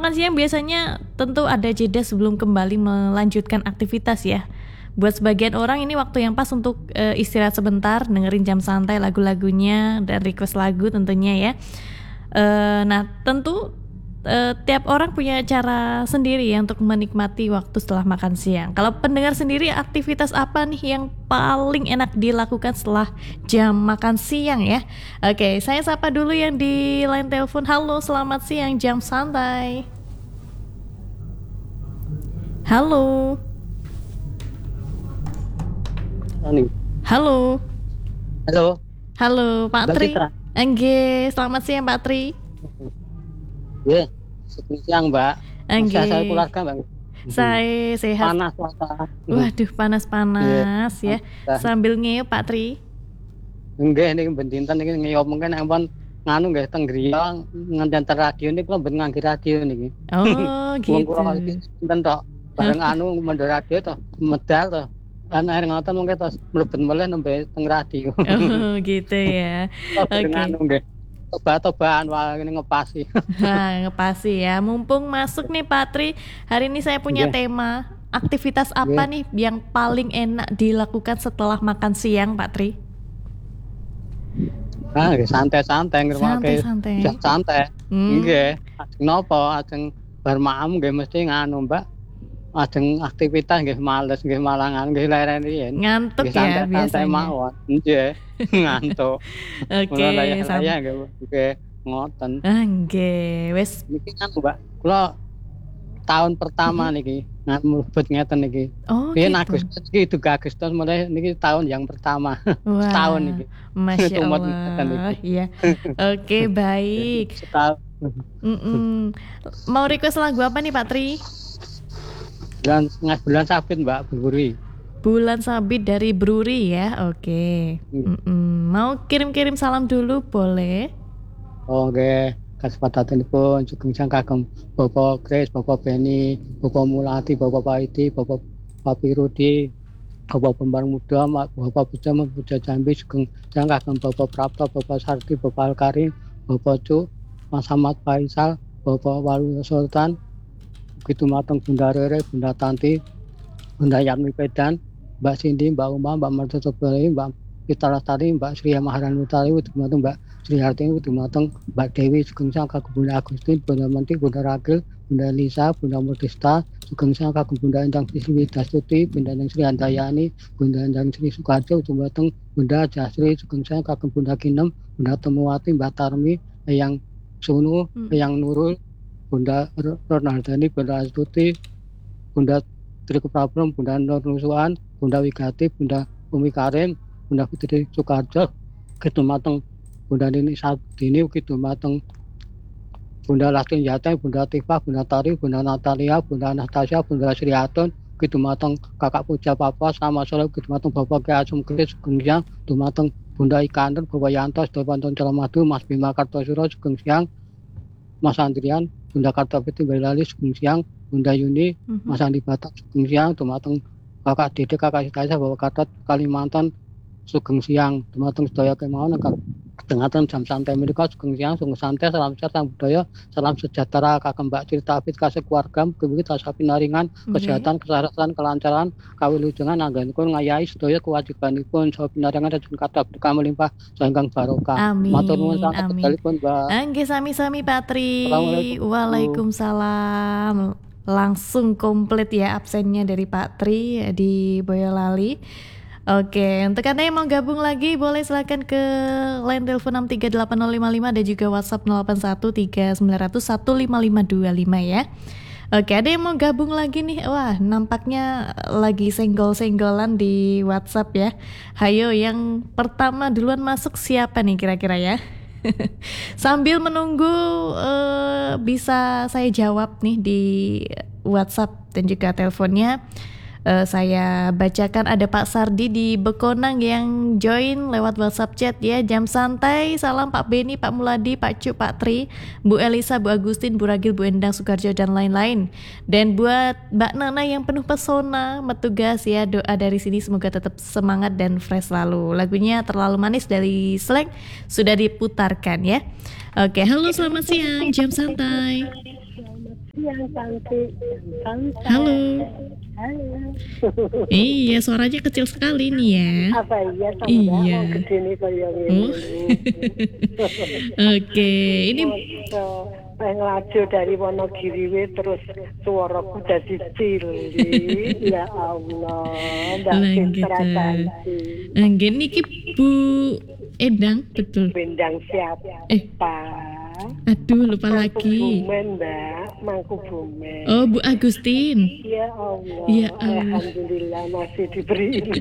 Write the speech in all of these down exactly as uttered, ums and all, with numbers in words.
makan siang biasanya tentu ada jeda sebelum kembali melanjutkan aktivitas ya. Buat sebagian orang ini waktu yang pas untuk uh, istirahat sebentar, dengerin jam santai lagu-lagunya dan request lagu tentunya ya. Uh, nah tentu uh, tiap orang punya cara sendiri ya untuk menikmati waktu setelah makan siang. Kalau pendengar sendiri, aktivitas apa nih yang paling enak dilakukan setelah jam makan siang ya? Oke, saya sapa dulu yang di line telepon. Halo, selamat siang jam santai. Halo. Halo. Halo. Halo, Pak Mbak Tri. Citra. Engge, selamat siang Pak Tri. Ya, selamat siang Mbak. Engge. Saya keluarga Mbak. Saya sehat. Panas puasa. Waduh, panas-panas ya. Yeah. Sambil ngeyup Pak Tri. Enggak, ini bendinten ini ngeyup mungkin ampun nganu nggih teng griya nganten radio niku kula ben ngangge radio niki. Oh, gitu. Wong kula iki enten tok bareng anu mendho radio to, medal to. Kan air ngoten mungkin terus mlebet meleh nembe teng radio. Oh, gitu ya. Oke. Okay. Coba-cobaan wae ngene ngepasi. Nah, ngepasi ya. Mumpung masuk nih Pak Tri, hari ini saya punya yeah. tema. Aktivitas apa yeah. nih yang paling enak dilakukan setelah makan siang, Pak Tri? Ah, santai-santai ngrungokne. Santai-santai. Santai. Hmm. Nggih. Napa ajeng bar maem nggih mesti nganu, Mbak. Ajeng aktivitas nggih males nggih malangan nggih leren riyen. Ngantuk ya biasanya. Santai mawon. Nggih. Ngantuk. Oke, saya nggih ngoten. Ah, nggih. Wis niki kan Mbak, kula tahun pertama niki mlebet ngeten niki. Oh, Riyen gitu. Agustus iki duga Agustus mulai niki tahun yang pertama. Wah, setahun niki. Masya Allah. Iya. Oke, baik. Setahun. Mm-mm. Mau request lagu apa nih Pak Tri? Bulan bulan sabit Mbak Bruri. Bulan sabit dari Bruri ya. Oke. Mm-mm. Mau kirim-kirim salam dulu boleh? Oh nggih. Kasepadanipun sugeng sang kagem Bapak Kris, Bapak Beni, Bapak Mulati, Bapak Paidi, Bapak Papirudi, Bapak Pembar Muda, Bapak Puja Puja Jambi, sugeng sang kagem Bapak Prapto, Bapak Sarti, Bapak Alkarim, Bapak Cu, Mas Ahmad Faisal, Bapak Walu Sultan, begitu mateng Bunda Rere, Bunda Tanti, Bunda Yami Pedan, Mbak Cindy, Mbak Uma, Mbak Marta Sobari, Mbak Pita Lestari, Mbak Sri Maharani Utari, begitu mateng Mbak Sri Hartini, begitu mateng Mbak Dewi, sugeng sang kagem Bunda Agustin, Bunda Menti, Bunda Ragil, Bunda Lisa, Bunda Murtista, sugeng sang kagem Bunda Endang Sri Widastuti, Bunda Endang Sri Handayani, Bunda Endang Sri Sukarjo, begitu mateng Bunda Jasri, sugeng sang kagem Bunda Kinem, Bunda Temuwati, Mbak Tarmi, Eyang Sunu, hmm. Eyang Nurul, Bunda Ronaldani, Bunda Astuti, Bunda Triku Prabram, Bunda Nur Nusuan, Bunda Wigati, Bunda Umi Karim, Bunda Fitri Sukarjo, begitu mateng Bunda Nini Sabdini, begitu mateng Bunda Lastin Yate, Bunda Tifah, Bunda Tari, Bunda Natalia, Bunda Anastasia, Bunda Sri Atun, begitu mateng Kakak Puja Papa, sama sore begitu mateng Bapak Ki Asum Kris, sugeng siang, begitu mateng Bunda Ikanten, Bapak Yanto, Dewanton Celamadu, Mas Bima Kartosuro, sugeng siang, Mas Andrian, Bunda Kartopiti Bailali, sugeng siang, Bunda Yuni, mm-hmm. Mas Andi Batak, sugeng siang, begitu mateng Kakak Dede, Kakak Sitaisa, Bapak Katot, Kalimantan, sugeng siang, dumateng sedaya kemawon kedengatan jam santai menika sugeng siang sugeng santai salam sehat salam budaya salam sejahtera kagem Mbak Cirta Afid kasih keluarga mugi tansah pinaringan kesehatan kesehatan kelancaran kawilujengan anggenipun ngayahi sedaya kewajibanipun saha pinaringan dan kathah berkah melimpah saenggang barokah. Matur nuwun sanget kekalipun Mbak. Nggih sami-sami Pak Tri. Waalaikumsalam. Langsung komplit ya absennya dari Pak Tri di Boyolali. Oke, untuk Anda yang mau gabung lagi boleh silakan ke line telepon enam tiga delapan nol lima lima dan juga WhatsApp nol delapan satu tiga sembilan nol nol satu lima lima dua lima ya. Oke, ada yang mau gabung lagi nih. Wah, nampaknya lagi senggol-senggolan di WhatsApp ya. Hayo yang pertama duluan masuk siapa nih kira-kira ya? Sambil menunggu uh, bisa saya jawab nih di WhatsApp dan juga teleponnya. Uh, saya bacakan ada Pak Sardi di Bekonang yang join lewat WhatsApp chat ya. Jam santai, salam Pak Beni, Pak Muladi, Pak Cu, Pak Tri, Bu Elisa, Bu Agustin, Bu Ragil, Bu Endang, Sukarjo dan lain-lain. Dan buat Mbak Nana yang penuh pesona, metugas ya, doa dari sini semoga tetap semangat dan fresh selalu. Lagunya Terlalu Manis dari Slang sudah diputarkan ya. Oke, halo selamat siang, jam santai. Yang cantik, cantik. Halo. Halo. Iya, suaranya kecil sekali nih ya. Apa iya sama Iya. oh, gede nih kayak Oh. ini. Oke, ini Yang ngelaju dari Wonogiri we, terus suaraku jadi cilik. Ya Allah, Mbak Citra cantik. Nggih niki Bu Endang betul. Bendang siapa? Eh, aduh lupa Mangku lagi. Bumen, Mbak. Mangku Bumen. Oh, Bu Agustin. Ya Allah. Ya Allah. Alhamdulillah masih diberi ini.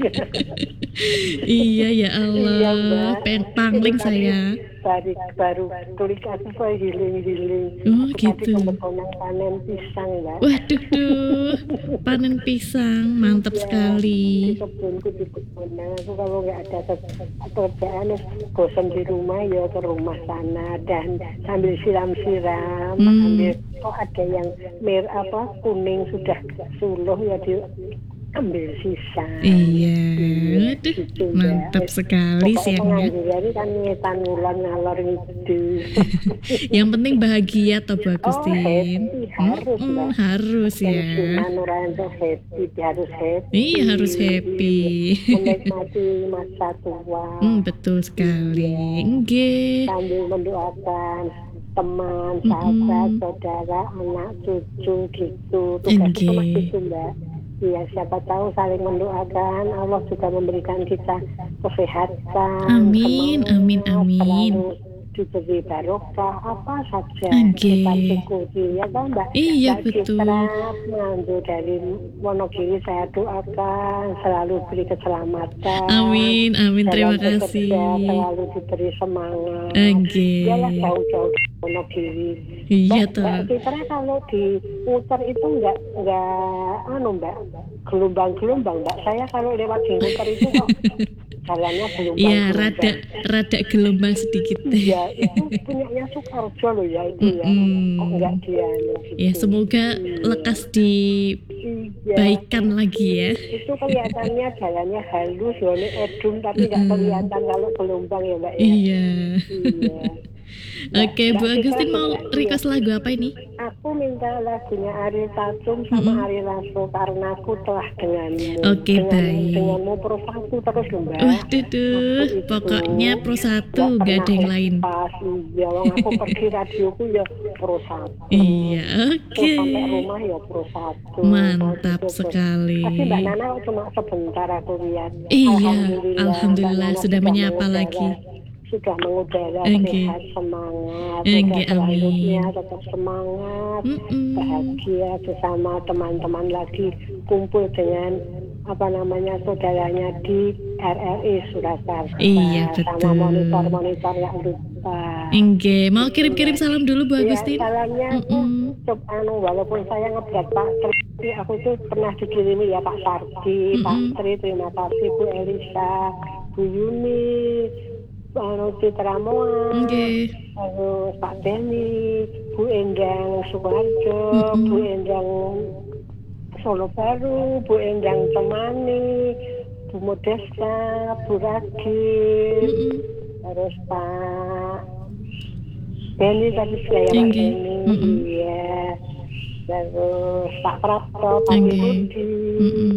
Iya ya Allah. Iya, Mbak. Pen pangling Ini tadi saya. Baru baru klik aku kok healing-healing. Oh, Aku gitu. Tadi kebetulan panen pisang, Mbak. Waduh, duh. Panen pisang, mantap Ya, sekali. Di kebunku di kebun. Aku kalau nggak ada kerjaan, bosan di rumah ya ke rumah sana dan sambil siram-siram, Hmm. sambil kok ada yang mer apa kuning sudah suluh ya diambil sisa. Iya, aduh, Gitu, Mbak. mantap sekali Pokoknya siangnya. pengangguran kan ngetan ngulon ngalor itu. Yang penting bahagia toh Bu Oh, Agustin. happy harus, Mm-mm, Mbak. harus ya. Pensiunan orang itu happy, harus happy. Iya harus happy. Menikmati masa tua. Hmm, betul sekali. Nggih. Sambil mendoakan teman, Mm-mm. sahabat, saudara, anak, cucu gitu. Tugas Nggih. itu masih itu, Mbak. Ya siapa tahu saling mendoakan, Allah juga memberikan kita kesehatan. Amin, semangat, amin, amin. selalu diberi barokah apa saja Nggih. kita syukuri ya kan Mbak. Iya, Mbak betul. Citra mengambil dari Wonogiri, saya doakan selalu beri keselamatan. Amin, amin. Terima dalam kasih. bekerja, selalu diberi semangat. Nggih. Yalah jauh-jauh dari Wonogiri. Iya Mbak, toh. Mbak Citra kalau di muter itu enggak enggak anu Mbak gelombang-gelombang Mbak. Saya kalau lewat di muter itu kok jalannya gelombang. Iya, rada rada gelombang sedikit. Iya, itu punyanya Sukarjo loh ya itu ya. Mm-mm. Kok enggak dia gitu. Ya semoga lekas dibaikan Iya. lagi ya. Itu kelihatannya jalannya halus, jalannya edum tapi nggak Mm-mm. kelihatan kalau gelombang ya Mbak ya. Iya. Iya. Oke, Mbak Bu Citra Agustin mau juga- request lagu apa ini? Aku minta lagunya Ari Tatum sama Mm-mm. Ari Lasso karena aku telah denganmu. Oke, Dengan, baik. Denganmu pro satu terus loh Mbak. Waduh, duh. Aku itu Pokoknya pro satu, nggak gak ada yang pernah lain. lepas. Iya, wong aku pergi radioku ya pro satu. Iya, Terus oke. sampai rumah ya pro satu. Mantap Terus- sekali. Tapi Mbak Nana cuma sebentar aku lihat. Iya, Alhamdulillah, alhamdulillah Mbak Nana sudah menyapa mengudara- lagi. Sudah mengudara Oke. sehat, semangat. Oke, Sehat selanjutnya amin. tetap semangat. Mm-mm. Bahagia bersama teman-teman lagi kumpul dengan apa namanya saudaranya di R R I Surakarta. Iya, betul. Sama monitor-monitor yang lupa. Enggak, mau kirim-kirim salam dulu Bu Ya, Agustin? salamnya aku Mm-mm. coba anu walaupun saya ngeberat Pak Tri, aku tuh pernah dikirimi ya Pak Sardi, Pak Mm-mm. Tri, terima kasih Bu Elisa, Bu Yuni, anu Citra Moa, Oke. terus Pak Denny, Bu Endang Sukoharjo, Mm-mm. Bu Endang Solo Baru, Bu Endang Temani, Bu Modesta, Bu Ragil, Mm-mm. terus Pak Denny tadi saya Pak Oke. Denny, Mm-mm. iya, terus Pak Prapto, Pak Oke. Budi, Mm-mm.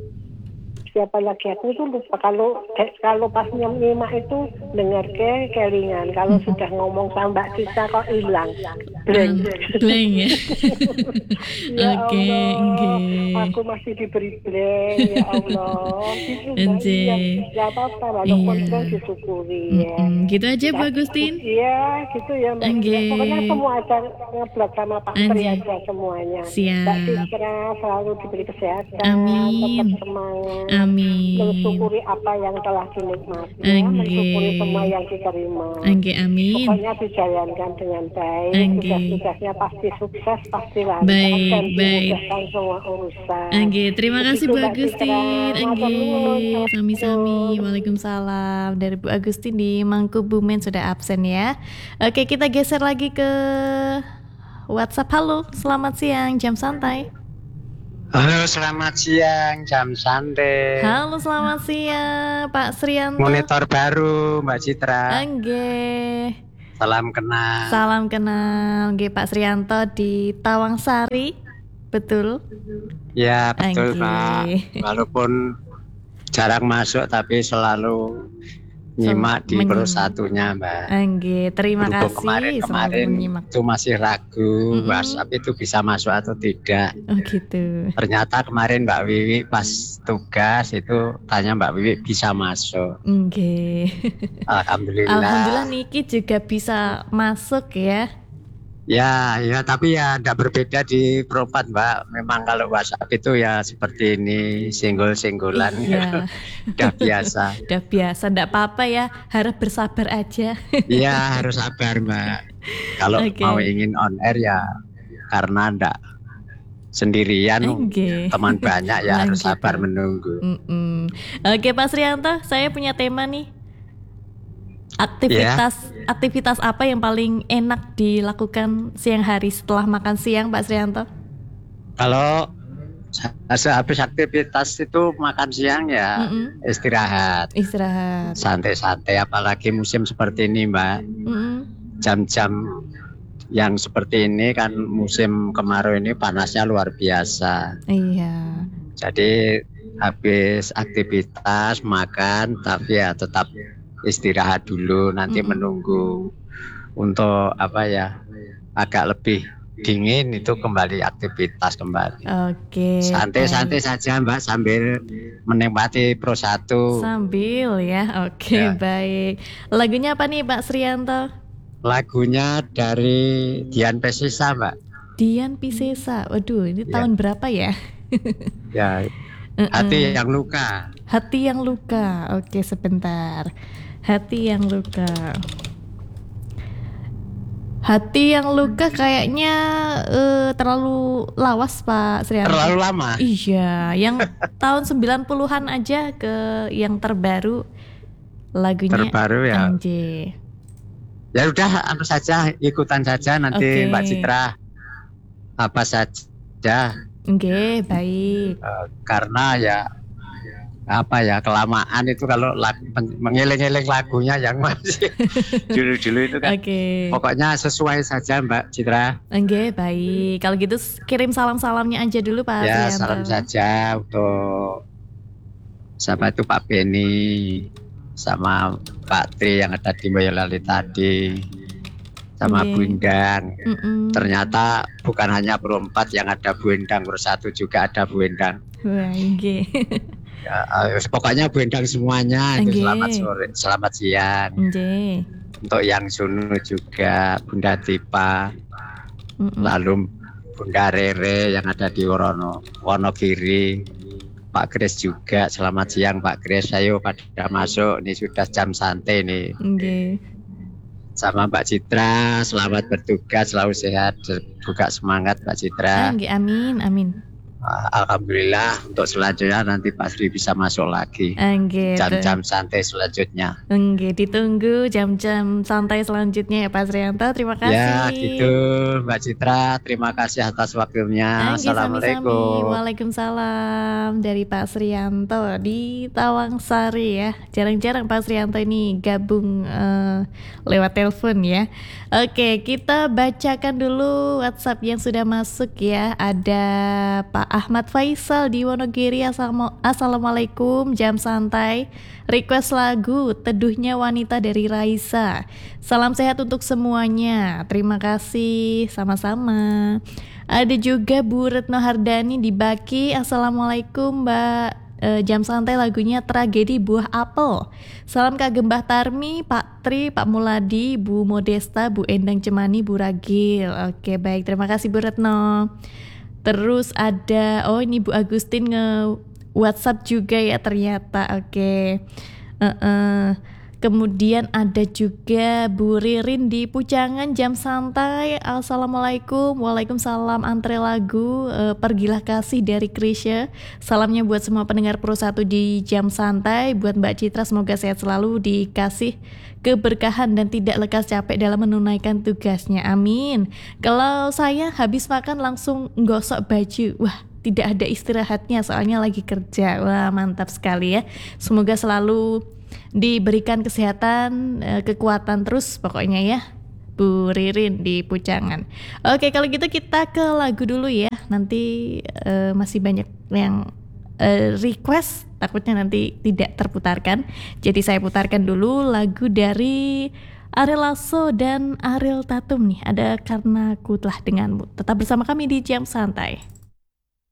siapa lagi aku tuh lupa kalau kalau pas nyimak itu dengar ke kelingan, kalau sudah ngomong sama Mbak Citra kok hilang, blank. Blank ya. Ya Oke, Allah, nggih. aku masih diberi blank, ya Allah. Gitu, Mbak. Nggih. Iya, nggak apa-apa, walaupun Iya. blank disyukuri ya. Mm-mm. Gitu aja Bu Agustin. Iya, gitu ya Mbak. Nggih. Pokoknya semua aja ngeblok sama Pak Tri Nggih. aja semuanya. Siap. Mbak Citra selalu diberi kesehatan, Amin. tetap semangat, Amin. mensyukuri apa yang telah dinikmati, Nggih. mensyukuri semua yang diterima. Oke, amin. Pokoknya dijalankan dengan baik, Nggih. tugas-tugasnya pasti sukses, pasti lancar, Baik, dan baik. dimudahkan semua urusan. Oke, terima kasih Begitu, Bu Mbak Agustin. Citra. Matur Oke, nuwun. sami-sami. Waalaikumsalam. Dari Bu Agustin di Mangkubumen sudah absen ya. Oke, kita geser lagi ke WhatsApp. Halo, selamat siang, jam santai. Halo, selamat siang, jam santai. Halo, selamat siang, Pak Srianto. Monitor baru, Mbak Citra. Angge. Salam kenal. Salam kenal, nggih Pak Srianto di Tawangsari, betul? Ya betul Oke. Pak. Walaupun jarang masuk tapi selalu nyimak di menyimak. persatunya Mbak. Nggih, terima Berhubung kasih kemarin selalu kemarin menyimak. itu masih ragu Mm-mm. WhatsApp itu bisa masuk atau tidak. Oh gitu. Ternyata kemarin Mbak Wiwi pas tugas itu tanya Mbak Wiwi bisa masuk. Nggih. Alhamdulillah. Alhamdulillah Niki juga bisa masuk ya. Ya, ya, tapi ya tidak berbeda di Propat, Mbak. Memang kalau WhatsApp itu ya seperti ini, singgul-singgulan. Iya. Udah biasa. Udah biasa, ndak apa-apa ya. Harap bersabar aja. Iya, harus sabar, Mbak. Kalau Oke. mau ingin on air ya karena ndak sendirian, Nggih. teman banyak ya harus Lanjut. sabar menunggu. Mm-mm. Oke Pak Srianto, saya punya tema nih. Aktivitas aktivitas apa yang paling enak dilakukan siang hari setelah makan siang, Pak Srianto? Kalau sehabis aktivitas itu makan siang ya Mm-mm. istirahat, Istirahat. santai-santai. Apalagi musim seperti ini, Mbak. Mm-mm. Jam-jam yang seperti ini kan musim kemarau ini panasnya luar biasa. Iya. Jadi habis aktivitas makan tapi ya tetap istirahat dulu, nanti Mm-mm. menunggu untuk apa ya agak lebih dingin itu kembali aktivitas kembali. Oke. Santai-santai saja Mbak sambil menikmati Pro satu. Sambil ya. Oke, Ya. baik. Lagunya apa nih Pak Srianto? Lagunya dari Dian Pesisa Mbak. Dian Piscesa. Waduh, ini Ya. tahun berapa ya? Ya, Mm-mm. hati yang luka. Hati yang luka. Oke, sebentar. Hati yang luka. Hati yang luka kayaknya eh, terlalu lawas Pak Srianto. Terlalu lama. Iya, yang tahun sembilan puluhan aja ke yang terbaru lagunya. Terbaru ya. Anjay. Ya udah anu saja, ikutan saja nanti Oke. Mbak Citra apa saja. Oke, baik. Eh, karena ya apa ya kelamaan itu kalau lag- pen- mengiling-iling lagunya yang masih dulu-dulu itu kan. Oke. Pokoknya sesuai saja Mbak Citra. Oke, baik. Kalau gitu s- kirim salam-salamnya aja dulu Pak Ya Srianto. salam saja untuk siapa itu Pak Beni sama Pak Tri yang ada di Boyolali tadi sama Oke. Bu Endang. Mm-mm. Ternyata bukan hanya Pro empat yang ada Bu Endang, Pro satu juga ada Bu Endang. Wah, oke. Ya, eh, pokoknya Bu Endang semuanya itu Oke. selamat sore, selamat siang. Oke. Untuk yang Sunu juga Bunda Tipa, Mm-mm. lalu Bunda Rere yang ada di Wonono, Wonogiri, Pak Kris juga selamat siang Pak Kris. Ayo pada masuk, ini sudah jam santai nih. Oke. Sama Mbak Citra, selamat bertugas, selalu sehat, juga semangat Mbak Citra. Oke, amin, amin. Alhamdulillah untuk selanjutnya nanti Pak Sri bisa masuk lagi. Oke. Jam-jam santai selanjutnya. Oke, ditunggu jam-jam santai selanjutnya ya Pak Srianto. Terima kasih. Ya gitu Mbak Citra, terima kasih atas waktunya. Oke, Assalamualaikum. sami-sami. Waalaikumsalam dari Pak Srianto di Tawangsari ya. Jarang-jarang Pak Srianto ini gabung eh, lewat telepon ya. Oke, kita bacakan dulu WhatsApp yang sudah masuk ya. Ada Pak Ahmad Faisal di Wonogiri. Assalamu- Assalamualaikum, jam santai. Request lagu Teduhnya Wanita dari Raisa. Salam sehat untuk semuanya. Terima kasih, sama-sama. Ada juga Bu Retno Hardani di Baki. Assalamualaikum Mbak. Eh, jam santai lagunya Tragedi Buah Apel. Salam Kak Gembah Tarmi, Pak Tri, Pak Muladi, Bu Modesta, Bu Endang Cemani, Bu Ragil. Oke baik, terima kasih Bu Retno. Terus ada, oh ini Bu Agustin nge WhatsApp juga ya ternyata. Oke. Uh-uh. Kemudian ada juga Bu Ririn di Pucangan, jam santai. Assalamualaikum. Waalaikumsalam. Antre lagu eh, Pergilah Kasih dari Krisya. Salamnya buat semua pendengar Pro satu di jam santai. Buat Mbak Citra semoga sehat selalu, dikasih keberkahan dan tidak lekas capek dalam menunaikan tugasnya. Amin. Kalau saya habis makan langsung gosok baju. Wah, tidak ada istirahatnya soalnya lagi kerja. Wah, mantap sekali ya. Semoga selalu diberikan kesehatan, eh, kekuatan terus pokoknya ya. Bu Ririn di Pujangan. Oke, kalau gitu kita ke lagu dulu ya. Nanti uh, masih banyak yang uh, request, takutnya nanti tidak terputarkan. Jadi saya putarkan dulu lagu dari Ariel Lasso dan Ariel Tatum nih. Ada Karena Ku Telah Denganmu. Tetap bersama kami di Jam Santai.